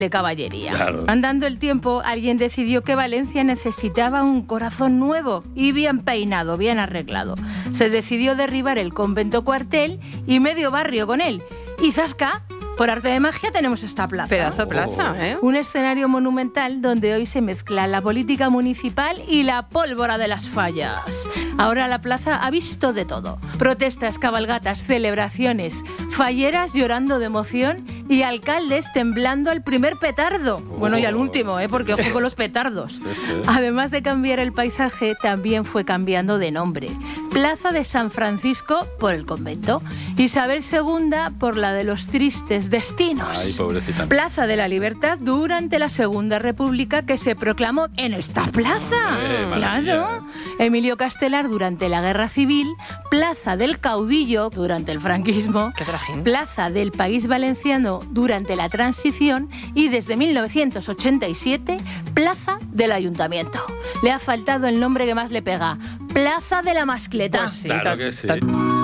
de caballería. Claro. Andando el tiempo, alguien decidió que Valencia necesitaba un corazón nuevo y bien peinado, bien arreglado. Se decidió derribar el convento cuartel y medio barrio con él. Y ¡zasca! Por arte de magia tenemos esta plaza. Pedazo de plaza, ¿eh? Un escenario monumental donde hoy se mezcla la política municipal y la pólvora de las fallas. Ahora la plaza ha visto de todo. Protestas, cabalgatas, celebraciones, falleras llorando de emoción y alcaldes temblando al primer petardo. Bueno, y al último, porque ojo con los petardos. Sí. Además de cambiar el paisaje, también fue cambiando de nombre. Plaza de San Francisco por el convento. Isabel II por la de los tristes destinos. Ay, pobrecita. Plaza de la Libertad durante la Segunda República, que se proclamó en esta plaza. Maravilla. Emilio Castelar durante la Guerra Civil. Plaza del Caudillo durante el franquismo. Qué trajín. Plaza del País Valenciano durante la Transición y desde 1987, Plaza del Ayuntamiento. Le ha faltado el nombre que más le pega, Plaza de la Mascleta. Pues sí, Claro que sí.